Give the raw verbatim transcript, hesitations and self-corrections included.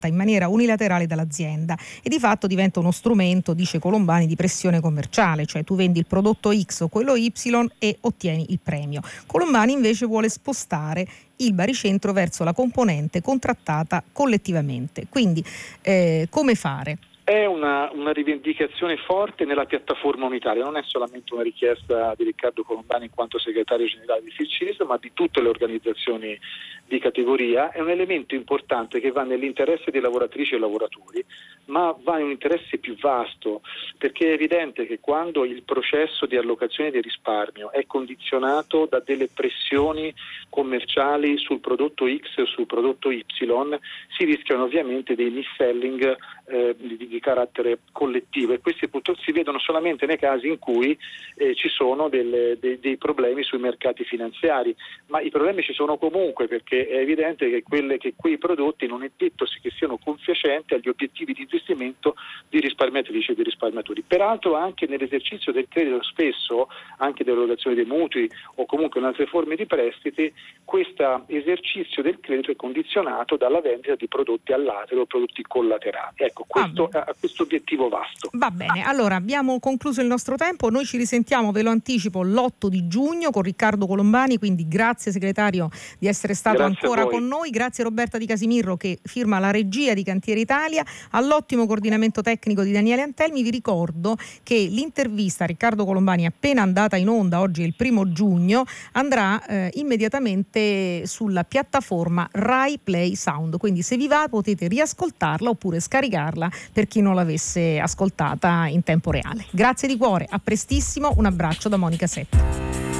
in maniera unilaterale dall'azienda e di fatto diventa uno strumento, dice Colombani, di pressione commerciale, cioè tu vendi il prodotto X o quello Y e ottieni il premio. Colombani invece vuole spostare il baricentro verso la componente contrattata collettivamente. Quindi eh, come fare? È una, una rivendicazione forte nella piattaforma unitaria, non è solamente una richiesta di Riccardo Colombani in quanto segretario generale di FICCIS, ma di tutte le organizzazioni di categoria. È un elemento importante che va nell'interesse dei lavoratrici e lavoratori, ma va in un interesse più vasto, perché è evidente che quando il processo di allocazione del risparmio è condizionato da delle pressioni commerciali sul prodotto X o sul prodotto Y, si rischiano ovviamente dei mis-selling eh, di, di carattere collettivo, e questi purtroppo si vedono solamente nei casi in cui eh, ci sono delle, dei, dei problemi sui mercati finanziari, ma i problemi ci sono comunque, perché è evidente che, quelle, che quei prodotti non è detto che siano confacenti agli obiettivi di investimento di risparmiatrici e di risparmiatori. Peraltro anche nell'esercizio del credito, spesso anche dell'erogazione dei mutui o comunque in altre forme di prestiti, questo esercizio del credito è condizionato dalla vendita di prodotti all'atero o prodotti collaterali. Ecco, questo Ah, ha questo obiettivo vasto. Va bene, allora abbiamo concluso il nostro tempo, noi ci risentiamo, ve lo anticipo, l'otto di giugno con Riccardo Colombani, quindi grazie segretario di essere stato Grazie ancora con noi, grazie Roberta Di Casimirro che firma la regia di Cantiere Italia, all'ottimo coordinamento tecnico di Daniele Antelmi. Vi ricordo che l'intervista a Riccardo Colombani appena andata in onda, oggi è il primo giugno, andrà eh, immediatamente sulla piattaforma Rai Play Sound, quindi se vi va potete riascoltarla oppure scaricarla per chi non l'avesse ascoltata in tempo reale. Grazie di cuore, a prestissimo, un abbraccio da Monica Setta.